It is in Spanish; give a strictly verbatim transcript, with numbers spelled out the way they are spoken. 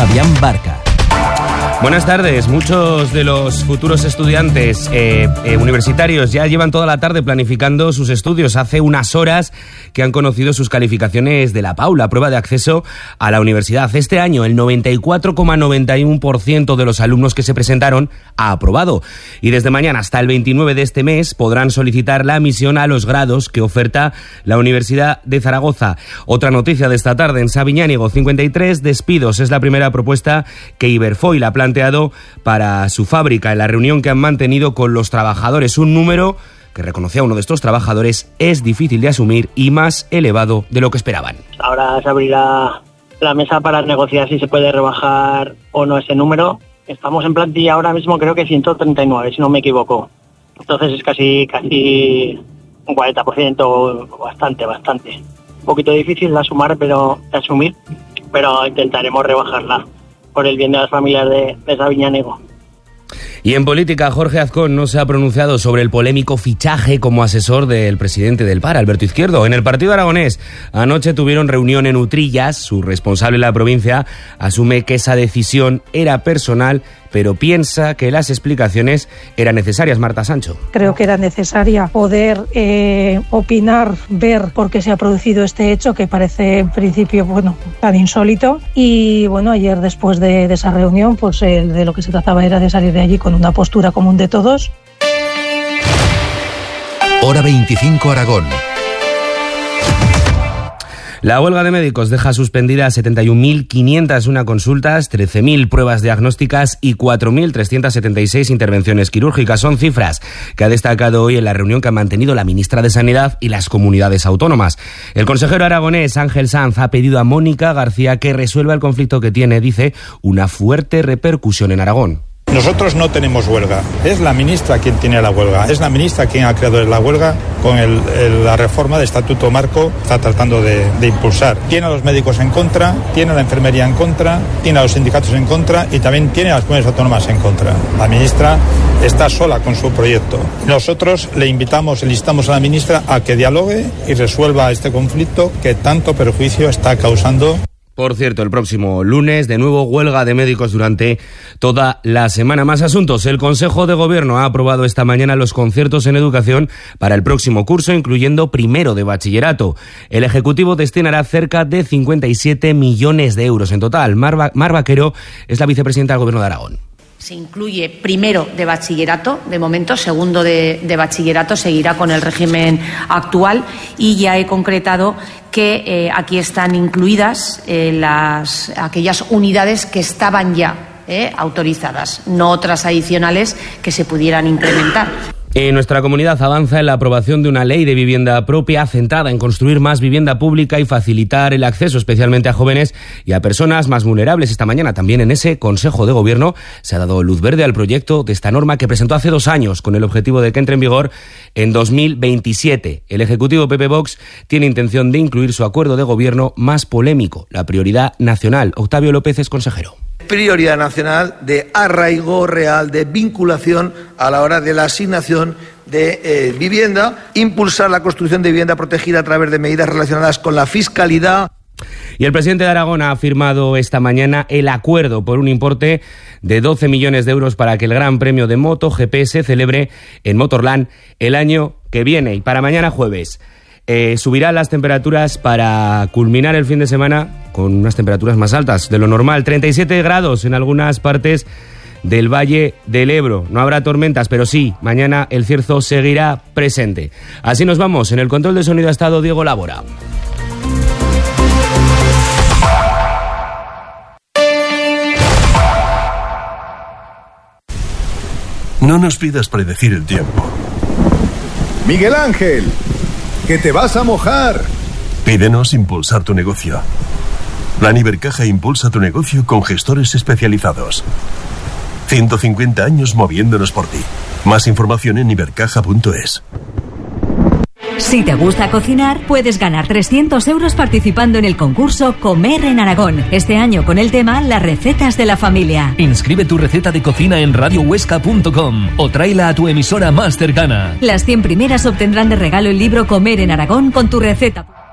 Fabián Barca. Buenas tardes. Muchos de los futuros estudiantes eh, eh, universitarios ya llevan toda la tarde planificando sus estudios. Hace unas horas que han conocido sus calificaciones de la PAU, la prueba de acceso a la universidad. Este año el noventa y cuatro coma noventa y uno por ciento de los alumnos que se presentaron ha aprobado. Y desde mañana hasta el veintinueve de este mes podrán solicitar la admisión a los grados que oferta la Universidad de Zaragoza. Otra noticia de esta tarde: en Sabiñánigo, cincuenta y tres despidos. Es la primera propuesta que Iberfoil ha planteado para su fábrica en la reunión que han mantenido con los trabajadores. Un número que, reconocía uno de estos trabajadores, es difícil de asumir y más elevado de lo que esperaban. Ahora se abrirá la mesa para negociar si se puede rebajar o no ese número. Estamos en plantilla ahora mismo, creo que ciento treinta y nueve, si no me equivoco. Entonces es casi casi un cuarenta por ciento, bastante, bastante. Un poquito difícil de asumir, pero, de asumir, pero intentaremos rebajarla por el bien de las familias de, de Sabiñánigo. Y en política, Jorge Azcón no se ha pronunciado sobre el polémico fichaje como asesor del presidente del P A R, Alberto Izquierdo. En el partido aragonés anoche tuvieron reunión en Utrillas. Su responsable en la provincia asume que esa decisión era personal, pero piensa que las explicaciones eran necesarias. Marta Sancho. Creo que era necesaria poder eh, opinar, ver por qué se ha producido este hecho, que parece en principio, bueno, tan insólito. Y bueno, ayer después de, de esa reunión, pues eh, de lo que se trataba era de salir de allí con una postura común de todos. Hora veinticinco Aragón. La huelga de médicos deja suspendidas setenta y un mil quinientas una consultas, trece mil pruebas diagnósticas y cuatro mil trescientas setenta y seis intervenciones quirúrgicas. Son cifras que ha destacado hoy en la reunión que han mantenido la ministra de Sanidad y las comunidades autónomas. El consejero aragonés Ángel Sanz ha pedido a Mónica García que resuelva el conflicto que tiene, dice, una fuerte repercusión en Aragón. Nosotros no tenemos huelga, es la ministra quien tiene la huelga, es la ministra quien ha creado la huelga con el, el, la reforma del Estatuto Marco, está tratando de, de impulsar. Tiene a los médicos en contra, tiene a la enfermería en contra, tiene a los sindicatos en contra y también tiene a las comunidades autónomas en contra. La ministra está sola con su proyecto. Nosotros le invitamos, le instamos a la ministra a que dialogue y resuelva este conflicto que tanto perjuicio está causando. Por cierto, el próximo lunes, de nuevo, huelga de médicos durante toda la semana. Más asuntos. El Consejo de Gobierno ha aprobado esta mañana los conciertos en educación para el próximo curso, incluyendo primero de bachillerato. El Ejecutivo destinará cerca de cincuenta y siete millones de euros en total. Mar, Mar Vaquero es la vicepresidenta del Gobierno de Aragón. Se incluye primero de bachillerato, de momento, segundo de, de bachillerato, seguirá con el régimen actual, y ya he concretado que eh, aquí están incluidas eh, las, aquellas unidades que estaban ya eh, autorizadas, no otras adicionales que se pudieran incrementar. En nuestra comunidad avanza en la aprobación de una ley de vivienda propia centrada en construir más vivienda pública y facilitar el acceso especialmente a jóvenes y a personas más vulnerables. Esta mañana también en ese Consejo de Gobierno se ha dado luz verde al proyecto de esta norma que presentó hace dos años con el objetivo de que entre en vigor en dos mil veintisiete. El Ejecutivo P P Vox tiene intención de incluir su acuerdo de gobierno más polémico, la prioridad nacional. Octavio López es consejero. Prioridad nacional de arraigo real, de vinculación a la hora de la asignación de eh, vivienda, impulsar la construcción de vivienda protegida a través de medidas relacionadas con la fiscalidad. Y el presidente de Aragón ha firmado esta mañana el acuerdo por un importe de doce millones de euros para que el Gran Premio de MotoGP se celebre en Motorland el año que viene. Y para mañana jueves Eh, subirán las temperaturas para culminar el fin de semana con unas temperaturas más altas de lo normal. treinta y siete grados en algunas partes del Valle del Ebro. No habrá tormentas, pero sí, mañana el cierzo seguirá presente. Así nos vamos. En el control de sonido ha estado Diego Labora. No nos pidas predecir el tiempo. Miguel Ángel, ¡que te vas a mojar! Pídenos impulsar tu negocio. Plan Ibercaja impulsa tu negocio con gestores especializados. ciento cincuenta años moviéndonos por ti. Más información en ibercaja punto es. Si te gusta cocinar, puedes ganar trescientos euros participando en el concurso Comer en Aragón. Este año con el tema Las recetas de la familia. Inscribe tu receta de cocina en radio huesca punto com o tráela a tu emisora más cercana. Las cien primeras obtendrán de regalo el libro Comer en Aragón con tu receta.